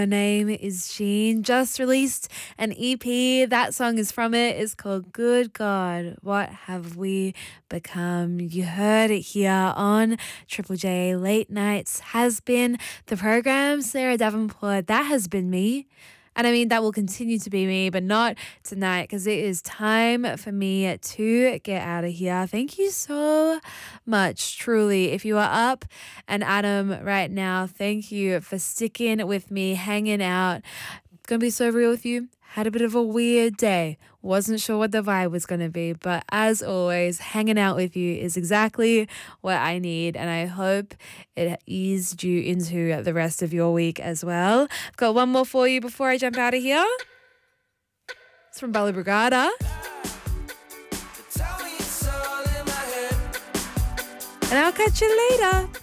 My name is Jean. Just released an EP. That song is from it. It's called Good God, What Have We Become? You heard it here on Triple J Late Nights. Has been the program. Sarah Davenport. That has been me. And I mean, that will continue to be me, but not tonight because it is time for me to get out of here. Thank you so much, truly. If you are up and Adam right now, thank you for sticking with me, hanging out. Gonna be so real with you. Had a bit of a weird day. Wasn't sure what the vibe was going to be, but as always, hanging out with you is exactly what I need, and I hope it eased you into the rest of your week as well. I've got one more for you before I jump out of here. It's from Bella Brigada. And I'll catch you later.